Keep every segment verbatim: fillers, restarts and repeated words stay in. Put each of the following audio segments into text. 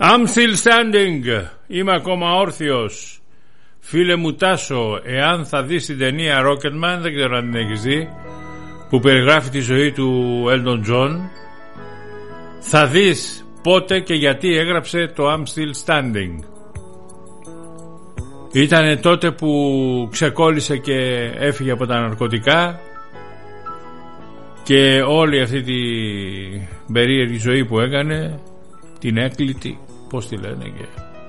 I'm still standing. Είμαι ακόμα όρθιος. Φίλε μου Τάσο, εάν θα δεις την ταινία Rocketman, δεν ξέρω αν την έχεις δει, που περιγράφει τη ζωή του Elton John, θα δεις πότε και γιατί έγραψε το I'm still standing. Ήτανε τότε που ξεκόλλησε και έφυγε από τα ναρκωτικά και όλη αυτή την περίεργη ζωή που έκανε, την έκλητη, πώς τη λένε, και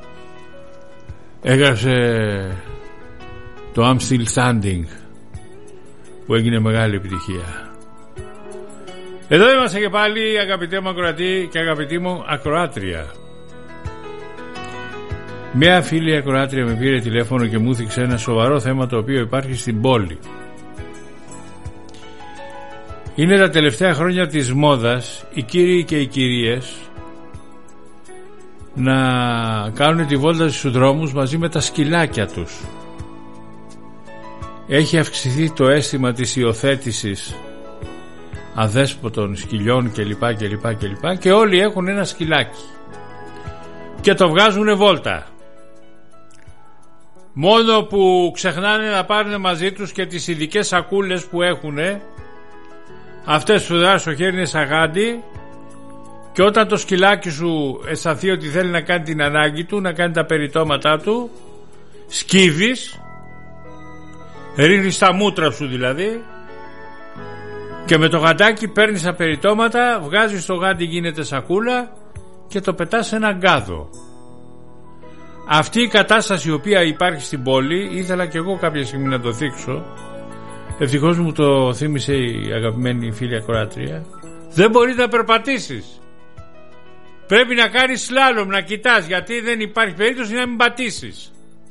έγραψε το I'm still standing, που έγινε μεγάλη επιτυχία. Εδώ είμαστε και πάλι, αγαπητέ μου ακροατή και αγαπητή μου ακροάτρια. Μια φίλη ακροάτρια με πήρε τηλέφωνο και μου θίξε ένα σοβαρό θέμα το οποίο υπάρχει στην πόλη. Είναι τα τελευταία χρόνια της μόδας οι κύριοι και οι κυρίες να κάνουν τη βόλτα στους δρόμους μαζί με τα σκυλάκια τους. Έχει αυξηθεί το αίσθημα της υιοθέτησης αδέσποτων σκυλιών κλπ κλπ κλπ και όλοι έχουν ένα σκυλάκι και το βγάζουν βόλτα. Μόνο που ξεχνάνε να πάρουν μαζί τους και τις ειδικές σακούλες που έχουν, αυτές που δράσουν στο χέρι είναι σαγάντι, και όταν το σκυλάκι σου αισθανθεί ότι θέλει να κάνει την ανάγκη του, να κάνει τα περιτώματά του, σκύβεις, ρίχνεις τα μούτρα σου δηλαδή, και με το γαντάκι παίρνεις τα περιτώματα, βγάζεις το γάντι, γίνεται σακούλα και το πετάς σε έναν γκάδο. Αυτή η κατάσταση η οποία υπάρχει στην πόλη, ήθελα και εγώ κάποια στιγμή να το δείξω, ευτυχώς μου το θύμισε η αγαπημένη φίλη ακροάτρια. Δεν μπορείς να περπατήσεις, πρέπει να κάνεις σλάλομ, να κοιτάς, γιατί δεν υπάρχει περίπτωση να μην πατήσεις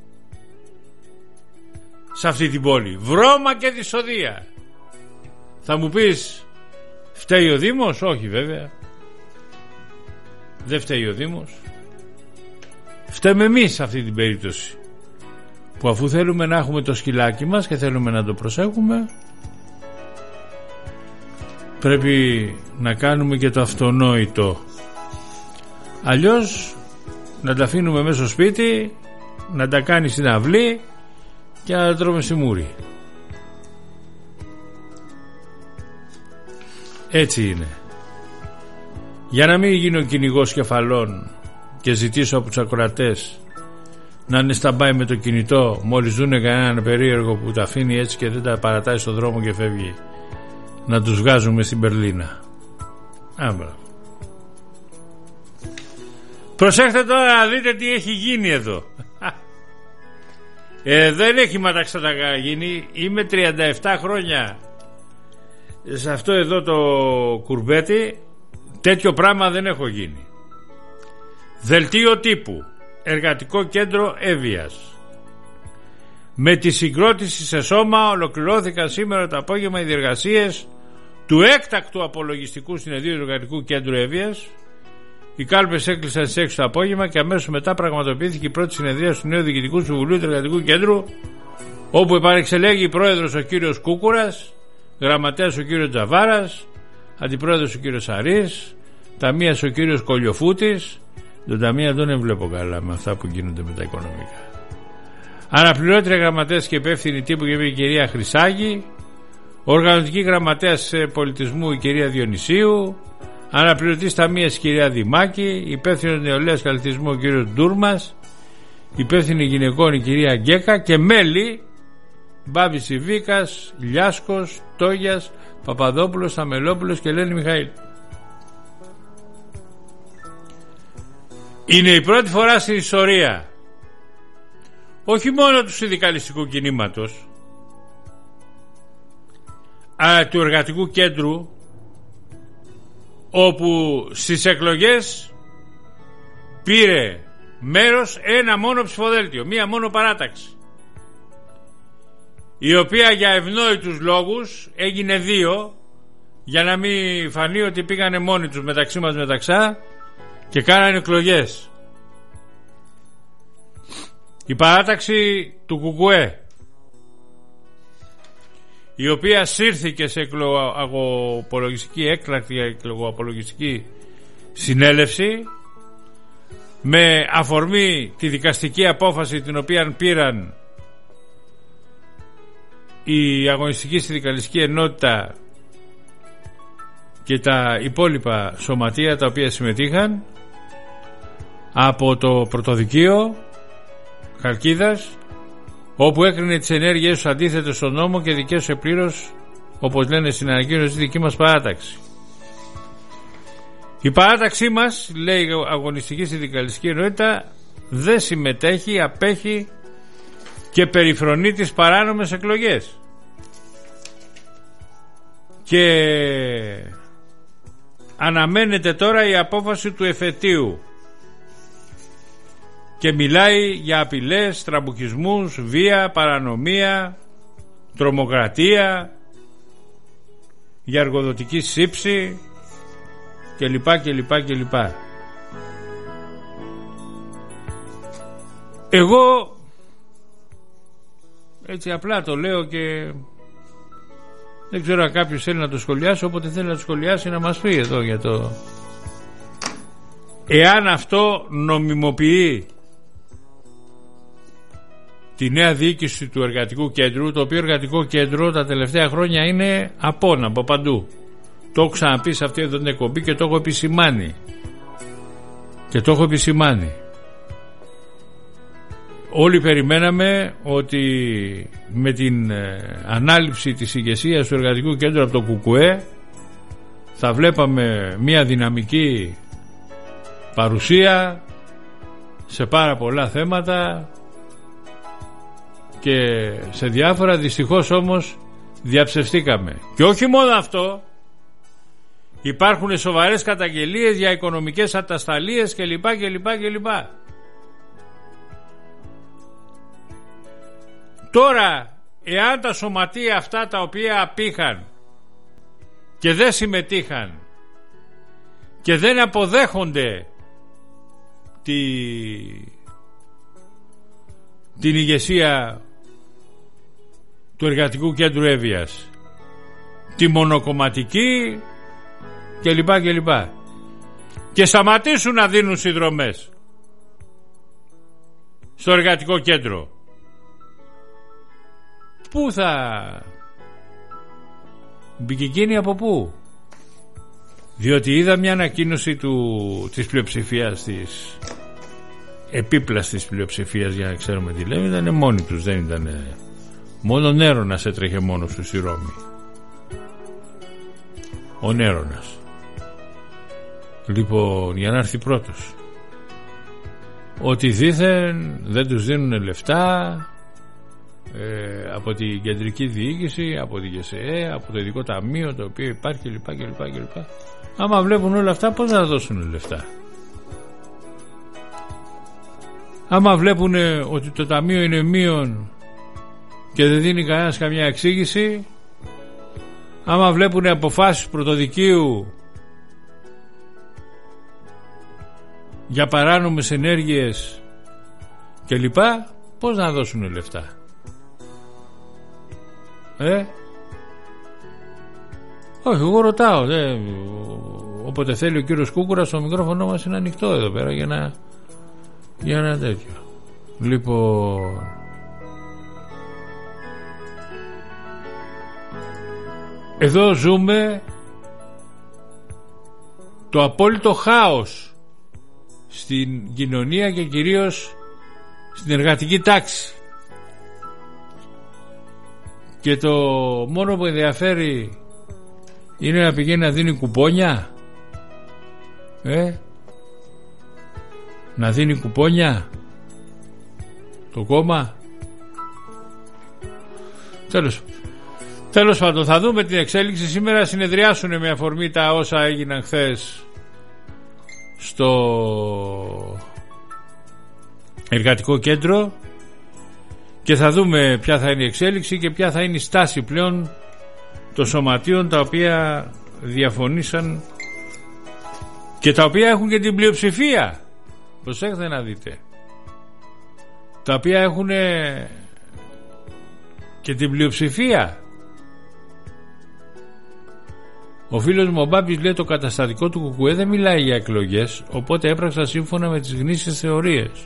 σε αυτή την πόλη. Βρώμα και δυσοδεία. Θα μου πεις, φταίει ο Δήμος? Όχι βέβαια, δεν φταίει ο Δήμος. Φταίμε εμείς σε αυτή την περίπτωση, που αφού θέλουμε να έχουμε το σκυλάκι μας και θέλουμε να το προσέχουμε, πρέπει να κάνουμε και το αυτονόητο. Αλλιώς να τα αφήνουμε μέσα στο σπίτι, να τα κάνει στην αυλή και να τα τρώμε στη μούρη. Έτσι είναι. Για να μην γίνω κυνηγός κεφαλών και ζητήσω από τους ακροατές να είναι σταμπάει με το κινητό μόλις δούνε κανέναν περίεργο που τα αφήνει έτσι και δεν τα παρατάει στον δρόμο και φεύγει, να τους βγάζουμε στην Μπερλίνα. Άμπρα. Προσέχτε τώρα να δείτε τι έχει γίνει εδώ. ε, δεν έχει ματαξατακά γίνει. Είμαι τριάντα επτά χρόνια σε αυτό εδώ το κουρμπέτι, τέτοιο πράγμα δεν έχω γίνει. Δελτίο τύπου, εργατικό κέντρο Εύβοιας. Με τη συγκρότηση σε σώμα ολοκληρώθηκαν σήμερα το απόγευμα οι διεργασίες του έκτακτου απολογιστικού συνεδρίου του εργατικού κέντρου Εύβοιας. Οι κάλπες έκλεισαν στις έξι το απόγευμα και αμέσως μετά πραγματοποιήθηκε η πρώτη συνεδρία του νέου Διοικητικού Συμβουλίου του Εργατικού Κέντρου, όπου επανεξελέγει πρόεδρος ο κύριος Κούκουρας, γραμματέας ο κύριος Τζαβάρας, αντιπρόεδρος ο κύριος Αρής, ταμείας ο κύριος Κολιοφούτης. Τον ταμεία δεν βλέπω καλά με αυτά που γίνονται με τα οικονομικά. Αναπληρώτρια γραμματέας και υπεύθυνη τύπου και η κυρία Χρυσάγη, οργανωτική γραμματέας πολιτισμού η κυρία Διονυσίου, αναπληρωτής ταμείας η κυρία Δημάκη, υπεύθυνος νεολαίας και αθλητισμού ο κύριος Ντούρμας, υπεύθυνη γυναικών η κυρία Γκέκα και μέλη Μπάμπης Ιβίκας, Λιάσκος, Τόγιας, Παπαδόπουλος, Αμελόπουλος και Ελένη Μιχαήλ. Είναι η πρώτη φορά στην ιστορία όχι μόνο του συνδικαλιστικού κινήματος αλλά του εργατικού κέντρου, όπου στις εκλογές πήρε μέρος ένα μόνο ψηφοδέλτιο, μία μόνο παράταξη, η οποία για ευνόητους λόγους έγινε δύο, για να μην φανεί ότι πήγανε μόνοι τους μεταξύ μας μεταξά και κάνανε εκλογές. Η παράταξη του Κουκουέ, η οποία σύρθηκε σε εκλογοαπολογιστική, έκτακτη εκλογοαπολογιστική συνέλευση, με αφορμή τη δικαστική απόφαση την οποία πήραν η Αγωνιστική Συνδικαλιστική Ενότητα και τα υπόλοιπα σωματεία τα οποία συμμετείχαν από το πρωτοδικείο Χαλκίδας, όπου έκρινε τις ενέργειες τους αντίθετες στον νόμο και δικαίωσε πλήρως, όπως λένε στην ανακοίνωση, δική μας παράταξη. Η παράταξή μας, λέει η Αγωνιστική Συνδικαλιστική Ενότητα, δεν συμμετέχει, απέχει και περιφρονεί τις παράνομες εκλογές. Και αναμένεται τώρα η απόφαση του εφετείου και μιλάει για απειλές, τραμπουκισμούς, βία, παρανομία, τρομοκρατία, για εργοδοτική σύψη κλπ κλπ κλπ. Εγώ έτσι απλά το λέω και δεν ξέρω αν κάποιος θέλει να το σχολιάσει, όποτε θέλει να το σχολιάσει να μας πει εδώ για το εάν αυτό νομιμοποιεί τη νέα διοίκηση του Εργατικού Κέντρου, το οποίο Εργατικό Κέντρο τα τελευταία χρόνια είναι απόν από παντού. Το έχω ξαναπεί σε αυτή εδώ την εκπομπή και το έχω επισημάνει. Και το έχω επισημάνει. Όλοι περιμέναμε ότι με την ανάληψη της ηγεσίας του Εργατικού Κέντρου από το ΚΚΕ θα βλέπαμε μια δυναμική παρουσία σε πάρα πολλά θέματα και σε διάφορα. Δυστυχώς όμως διαψευστήκαμε. Και όχι μόνο αυτό, υπάρχουν σοβαρές καταγγελίες για οικονομικές ατασταλίες κλπ κλπ κλπ. Τώρα, εάν τα σωματεία αυτά τα οποία απήχαν και δεν συμμετείχαν και δεν αποδέχονται τη, την ηγεσία του Εργατικού Κέντρου Εύβοιας, τη μονοκομματική κλπ κλπ, και σταματήσουν να δίνουν συνδρομές στο Εργατικό Κέντρο, πού θα μπήκε εκείνη, από πού? Διότι είδα μια ανακοίνωση του, της πλειοψηφίας, της επίπλαστης πλειοψηφίας, για να ξέρουμε τι λέμε. Ήταν μόνοι τους, δεν ήταν μόνο ο Νέρονας έτρεχε μόνος του στη Ρώμη, ο Νέρονας, λοιπόν, για να έρθει πρώτος, ότι δήθεν δεν τους δίνουν λεφτά ε, από την κεντρική διοίκηση, από την ΓΕΣΕΕ, από το ειδικό ταμείο το οποίο υπάρχει κλπ κλπ κλπ. Άμα βλέπουν όλα αυτά, πώς θα δώσουν λεφτά? Άμα βλέπουν ότι το ταμείο είναι μείον και δεν δίνει κανένας καμιά εξήγηση, άμα βλέπουν αποφάσεις πρωτοδικείου για παράνομες ενέργειες και λοιπά, πώς να δώσουν λεφτά? Ε? Όχι, εγώ ρωτάω, δε, όποτε θέλει ο κύριος Κούκουρας, το μικρόφωνο μας είναι ανοιχτό εδώ πέρα για να, για ένα τέτοιο. Λοιπόν, εδώ ζούμε το απόλυτο χάος στην κοινωνία και κυρίως στην εργατική τάξη, και το μόνο που ενδιαφέρει είναι να πηγαίνει να δίνει κουπόνια, ε? να δίνει κουπόνια το κόμμα. Τέλος Τέλος πάντων, θα δούμε την εξέλιξη. Σήμερα συνεδριάσουν με αφορμή τα όσα έγιναν χθες στο Εργατικό Κέντρο και θα δούμε ποια θα είναι η εξέλιξη και ποια θα είναι η στάση πλέον των σωματείων τα οποία διαφωνήσαν και τα οποία έχουν και την πλειοψηφία. Προσέχετε να δείτε, τα οποία έχουν και την πλειοψηφία. Ο φίλος μου ο Μπάμπης λέει το καταστατικό του Κουκουέ δεν μιλάει για εκλογές, οπότε έπραξα σύμφωνα με τις γνήσιες θεωρίες.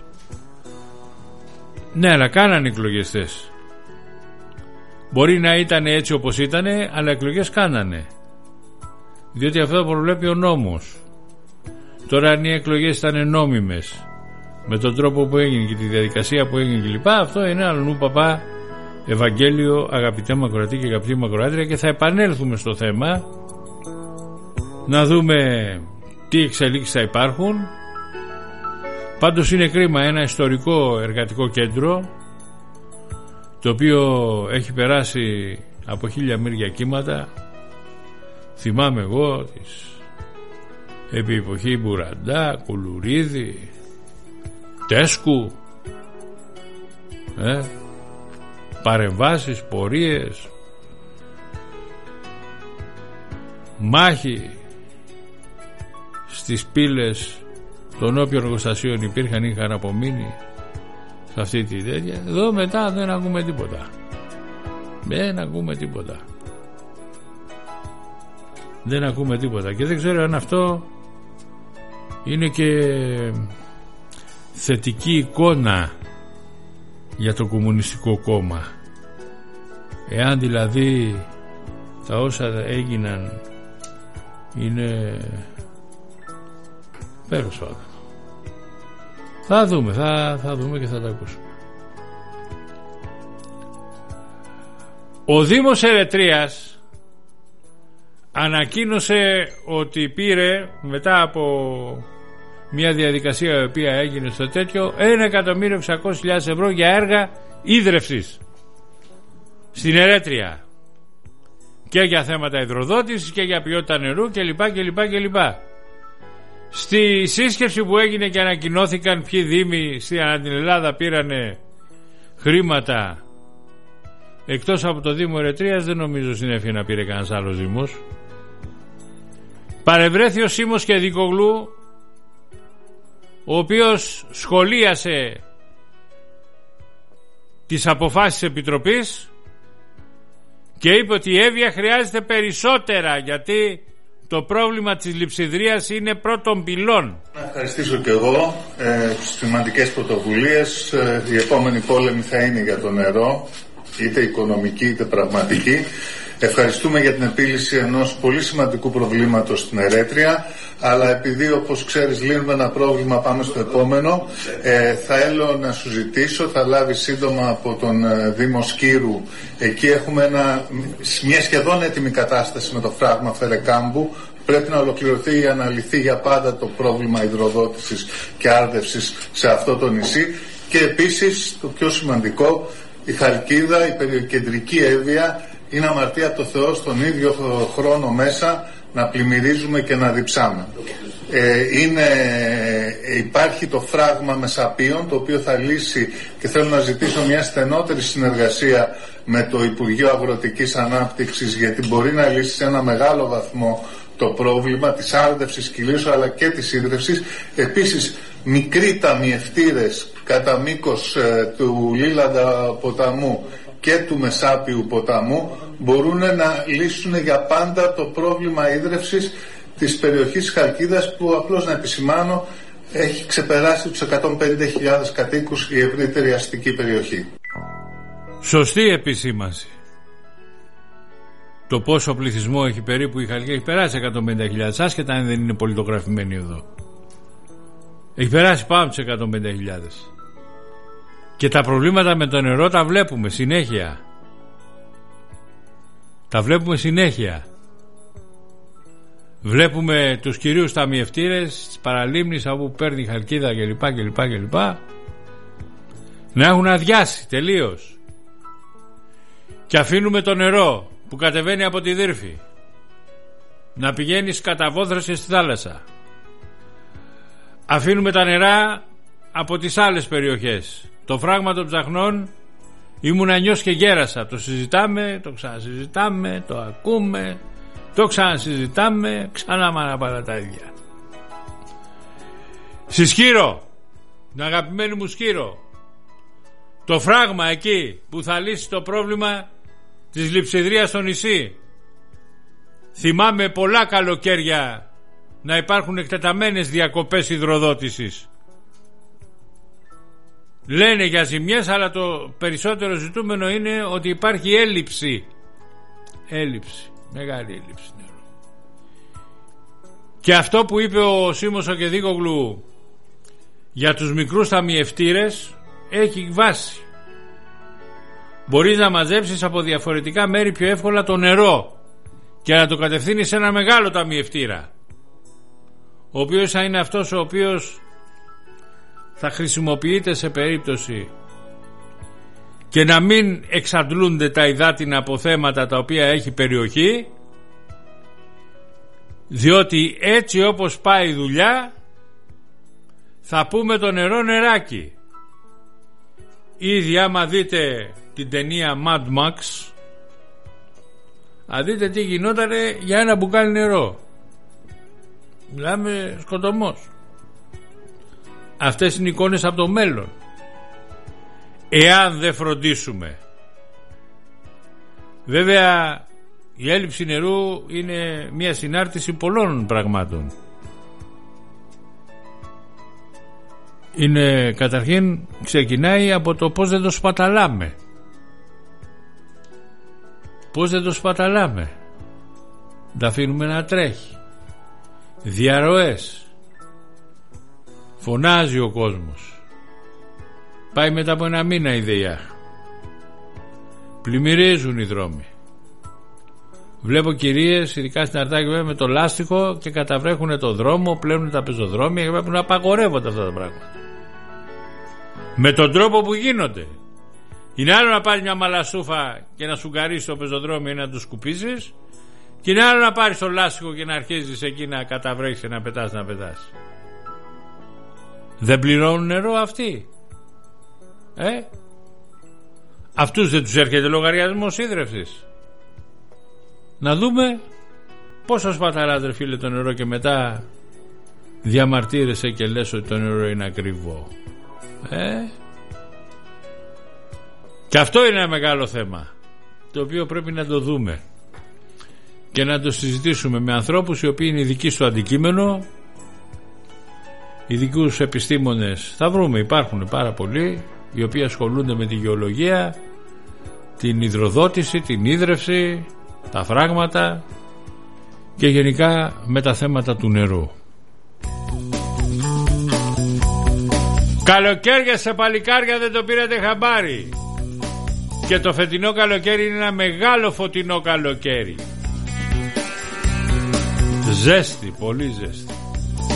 Ναι, αλλά κάνανε εκλογές θες. Μπορεί να ήταν έτσι όπως ήτανε, αλλά εκλογές κάνανε. Διότι αυτό προβλέπει ο νόμος. Τώρα αν οι εκλογές ήταν νόμιμες, με τον τρόπο που έγινε και τη διαδικασία που έγινε κλπ, αυτό είναι αλλού παπά Ευαγγέλιο, αγαπητέ Μακροατή και αγαπητή Μακροάτρια, και θα επανέλθουμε στο θέμα να δούμε τι εξελίξεις θα υπάρχουν. Πάντως είναι κρίμα, ένα ιστορικό εργατικό κέντρο το οποίο έχει περάσει από χίλια μύρια κύματα. Θυμάμαι εγώ της επί εποχή Μπουραντά, Κουλουρίδη, Τέσκου, ε, παρεμβάσεις, πορείες, μάχη στις πύλες των όποιων εργοστασίων υπήρχαν, είχαν απομείνει σε αυτή τη τέτοια. Εδώ μετά δεν ακούμε τίποτα. Δεν ακούμε τίποτα. Δεν ακούμε τίποτα. Και δεν ξέρω αν αυτό είναι και θετική εικόνα για το Κομμουνιστικό Κόμμα. Εάν δηλαδή τα όσα έγιναν είναι πέρος πάντων. Θα δούμε, θα, θα δούμε και θα τα ακούσουμε. Ο Δήμος Ερετρίας ανακοίνωσε ότι πήρε, μετά από μια διαδικασία η οποία έγινε στο τέτοιο, ένα εκατομμύριο εξακόσιες χιλιάδες ευρώ για έργα ίδρευσης στην Ερέτρια, και για θέματα υδροδότησης και για ποιότητα νερού κλπ κλπ κλπ. Στη σύσκεψη που έγινε και ανακοινώθηκαν ποιοι δήμοι στην Ελλάδα πήρανε χρήματα εκτός από το Δήμο Ερετρίας, δεν νομίζω συνέφη να πήρε κανένας άλλος δήμος. Παρευρέθη ο Σίμος και Δικογλού, ο οποίος σχολίασε τις αποφάσεις της Επιτροπής και είπε ότι η Εύβοια χρειάζεται περισσότερα, γιατί το πρόβλημα της λειψιδρίας είναι πρώτων πυλών. Να ευχαριστήσω και εγώ ε, σημαντικές πρωτοβουλίες. Ε, η επόμενη πόλεμη θα είναι για το νερό, είτε οικονομική είτε πραγματική. Ευχαριστούμε για την επίλυση ενός πολύ σημαντικού προβλήματος στην Ερέτρια, αλλά επειδή όπως ξέρεις λύνουμε ένα πρόβλημα, πάμε στο επόμενο. Ε, θα έλω να σου ζητήσω, θα λάβει σύντομα από τον ε, Δήμο Σκύρου, εκεί έχουμε ένα, μια σχεδόν έτοιμη κατάσταση με το φράγμα Φερεκάμπου. Πρέπει να ολοκληρωθεί ή αναλυθεί για πάντα το πρόβλημα υδροδότησης και άρδευσης σε αυτό το νησί. Και επίσης το πιο σημαντικό, η Χαλκίδα, η κεντρική Εύβοια, είναι αμαρτία από το Θεό στον ίδιο χρόνο μέσα να πλημμυρίζουμε και να διψάμε. Ε, είναι, υπάρχει το φράγμα Μεσαπίων, το οποίο θα λύσει, και θέλω να ζητήσω μια στενότερη συνεργασία με το Υπουργείο Αγροτικής Ανάπτυξης, γιατί μπορεί να λύσει σε ένα μεγάλο βαθμό το πρόβλημα της άρδευσης κυρίως, αλλά και της ίδρευσης. Επίσης μικροί ταμιευτήρες κατά μήκος ε, του Λίλαντα ποταμού και του Μεσάπιου ποταμού μπορούν να λύσουν για πάντα το πρόβλημα ίδρευσης της περιοχής Χαλκίδας, που απλώς να επισημάνω έχει ξεπεράσει τους εκατόν πενήντα χιλιάδες κατοίκους η ευρύτερη αστική περιοχή. Σωστή επισήμανση. Το πόσο πληθυσμό έχει περίπου η Χαλκίδα, έχει περάσει εκατόν πενήντα χιλιάδες, άσχετα αν δεν είναι πολιτογραφημένη εδώ. Έχει περάσει πάνω τους εκατόν πενήντα χιλιάδες. Και τα προβλήματα με το νερό τα βλέπουμε συνέχεια. Τα βλέπουμε συνέχεια. Βλέπουμε τους κυρίους ταμιευτήρες της παραλίμνης από που παίρνει η Χαλκίδα κλπ κλπ κλπ να έχουν αδειάσει τελείως. Και αφήνουμε το νερό που κατεβαίνει από τη Δύρφη να πηγαίνει κατά βόθραση στη θάλασσα. Αφήνουμε τα νερά από τις άλλες περιοχές. Το φράγμα των Ψαχνών ήμουν νιός και γέρασα. Το συζητάμε, το ξανασυζητάμε, το ακούμε, το ξανασυζητάμε, ξανά μάνα τα ίδια. Στη Σκύρο, την αγαπημένη μου Σκύρο, το φράγμα εκεί που θα λύσει το πρόβλημα της λειψιδρίας στο νησί, θυμάμαι πολλά καλοκαίρια να υπάρχουν εκτεταμένες διακοπές υδροδότησης. Λένε για ζημιές, αλλά το περισσότερο ζητούμενο είναι ότι υπάρχει έλλειψη. Έλλειψη, μεγάλη έλλειψη νερού. Και αυτό που είπε ο Σίμος ο Κεδίκογλου για τους μικρούς ταμιευτήρες έχει βάση. Μπορείς να μαζέψεις από διαφορετικά μέρη πιο εύκολα το νερό και να το κατευθύνεις σε ένα μεγάλο ταμιευτήρα, ο οποίος θα είναι αυτός ο οποίος θα χρησιμοποιείται σε περίπτωση και να μην εξαντλούνται τα υδάτινα αποθέματα τα οποία έχει περιοχή, διότι έτσι όπως πάει η δουλειά θα πούμε το νερό νεράκι. Ήδη άμα δείτε την ταινία Mad Max, θα δείτε τι γινότανε για ένα μπουκάλι νερό. Μιλάμε σκοτωμός. Αυτές είναι εικόνες από το μέλλον. Εάν δεν φροντίσουμε. Βέβαια η έλλειψη νερού είναι μια συνάρτηση πολλών πραγμάτων. Είναι καταρχήν, ξεκινάει από το πώς δεν το σπαταλάμε. Πώς δεν το σπαταλάμε. Τα αφήνουμε να τρέχει. Διαρροές. Φωνάζει ο κόσμος. Πάει μετά από ένα μήνα η ΔΕΙΑ. Πλημμυρίζουν οι δρόμοι. Βλέπω κυρίες, ειδικά στην Αρτάκη, με το λάστιχο και καταβρέχουν το δρόμο, πλένουν τα πεζοδρόμια και πρέπει να απαγορεύονται αυτά τα πράγματα. Με τον τρόπο που γίνονται. Είναι άλλο να πάρεις μια μαλασούφα και να σουγκαρίσεις το πεζοδρόμιο ή να το σκουπίσεις, και είναι άλλο να πάρεις το λάστιχο και να αρχίζεις εκεί να καταβρέχεις και να πετάς να πετάς. Δεν πληρώνουν νερό αυτοί. Ε? Αυτούς δεν τους έρχεται λογαριασμός ίδρευσης? Να δούμε πόσο σπαταλάς ρε φίλε το νερό και μετά διαμαρτύρεσαι και λες ότι το νερό είναι ακριβό. Ε? Και αυτό είναι ένα μεγάλο θέμα, το οποίο πρέπει να το δούμε και να το συζητήσουμε με ανθρώπους οι οποίοι είναι ειδικοί στο αντικείμενο, ειδικούς επιστήμονες. Θα βρούμε, υπάρχουν πάρα πολλοί οι οποίοι ασχολούνται με τη γεωλογία, την υδροδότηση, την ίδρυυση, τα φράγματα και γενικά με τα θέματα του νερού. Καλοκαίρια σε παλικάρια δεν το πήρατε χαμπάρι. Και το φετινό καλοκαίρι είναι ένα μεγάλο φωτεινό καλοκαίρι. Ζέστη, πολύ ζέστη.